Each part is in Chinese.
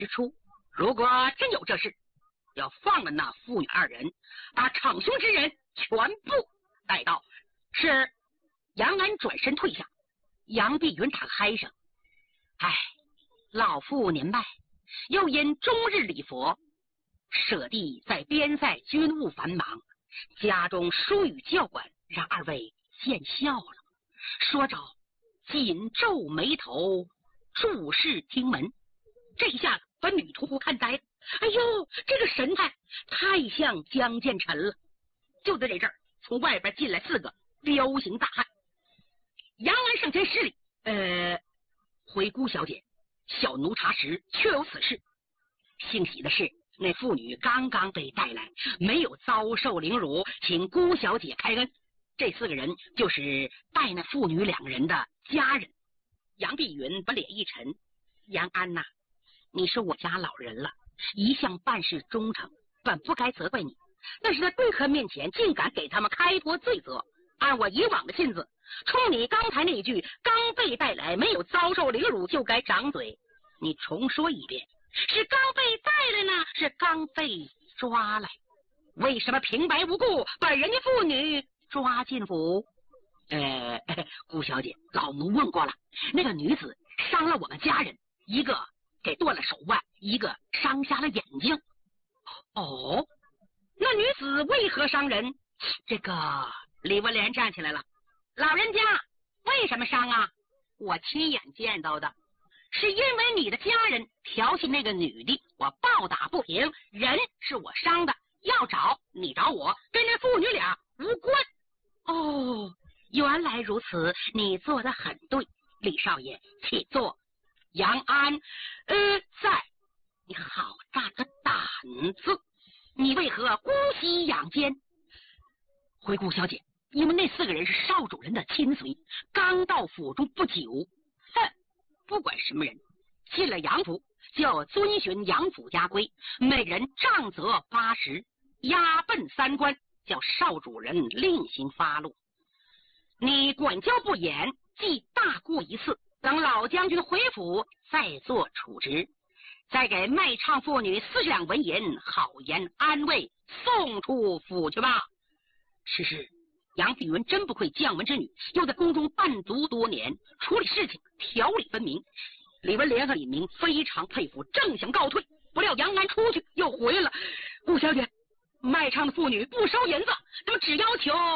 之初，如果真有这事，要放了那父女二人，把逞凶之人全部带到。是。杨安转身退下，杨碧云打嗨声：“哎，老父年迈，又因终日礼佛，舍弟在边塞军务繁忙，家中疏于教管，让二位见笑了。”说着，紧皱眉头，注视厅门。这一下子把女屠夫看呆了。哎呦，这个神态太像江建成了！就在这儿，从外边进来4个彪形大汉。杨安上前施礼：“回姑小姐，小奴查实确有此事。幸喜的是，那妇女刚刚被带来，没有遭受凌辱，请姑小姐开恩。这4个人就是带那妇女2人的家人。”杨碧云把脸一沉：“杨安呐，你是我家老人了，一向办事忠诚，本不该责怪你，但是在贵客面前竟敢给他们开脱罪责。按我以往的性子，冲你刚才那一句刚被带来没有遭受凌辱就该掌嘴，你重说一遍，是刚被带来呢，是刚被抓来？为什么平白无故把人家妇女抓进府？”姑小姐，老奴问过了，那个女子伤了我们家人，一个给断了手腕，一个伤瞎了眼睛。哦，那女子为何伤人？这个李文莲站起来了：“老人家为什么伤啊？我亲眼见到的，是因为你的家人调戏那个女的，我暴打不平，人是我伤的，要找你找我，跟那妇女俩无关。”哦，原来如此，你做得很对，李少爷，请坐。杨安，在。你好大个胆子，你为何姑息养奸？回姑小姐，因为那4个人是少主人的亲随，刚到府中不久。不管什么人，进了杨府就要遵循杨府家规，每人杖责80，押奔3关，叫少主人另行发落。你管教不严，记大过一次，等老将军回府再做处置。再给卖唱妇女40两纹银，好言安慰，送出府去吧。是。杨碧云真不愧将门之女，又在宫中伴读多年，处理事情条理分明。李文莲和李明非常佩服，正想告退，不料杨安出去又回来了：“顾小姐，卖唱的妇女不收银子，他们只要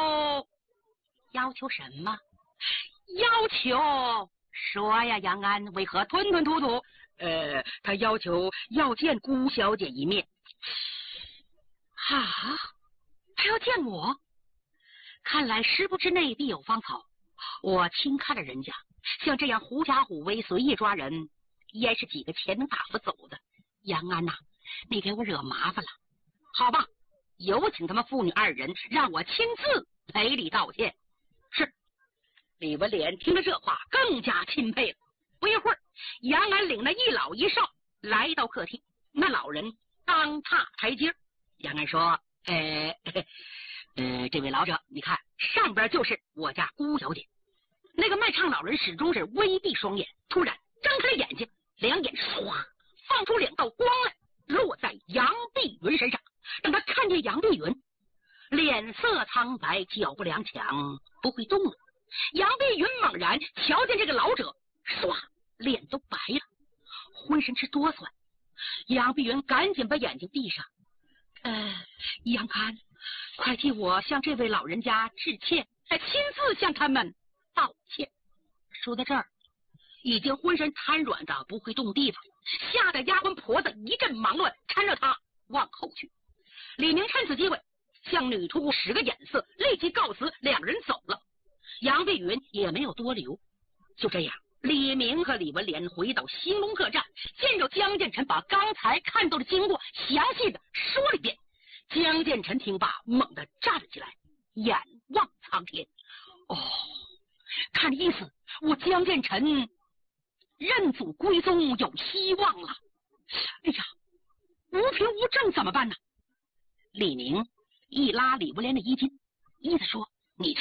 求什么？要求说呀，杨安为何吞吞吐吐？他要求要见姑小姐一面。”他要见我？看来师不知内必有芳草，我轻看了人家，像这样狐假虎威随意抓人，焉是几个钱能打发走的？杨安呐，你给我惹麻烦了。好吧，有请他们父女2人，让我亲自赔礼道歉。是。李文莲听了这话更加钦佩了。不一会儿，杨安领了一老一少来到客厅，那老人刚踏台阶，杨安说：“这位老者，你看上边就是我家姑小姐。”那个卖唱老人始终是微闭双眼，突然睁开了眼睛，2眼唰放出2道光来，落在杨碧云身上。等他看见杨碧云，脸色苍白，脚步踉跄，不会动了。杨碧云猛然瞧见这个老者，唰，脸都白了，浑身直哆嗦。杨碧云赶紧把眼睛闭上。杨安，快替我向这位老人家致歉，再亲自向他们道歉。说到这儿，已经浑身瘫软的不会动地方，吓得丫鬟婆子一阵忙乱，搀着他往后去。李明趁此机会向女屠夫使个眼色，立即告辞，2人走了。杨碧云也没有多留。就这样，李明和李文莲回到兴隆客栈，见着江建成，把刚才看到的经过详细的说了一遍。江建成听罢，猛地站了起来，眼望苍天。看意思，我江建成认祖归宗有希望了。哎呀，无凭无证怎么办呢？李明一拉李文莲的衣襟，意思说：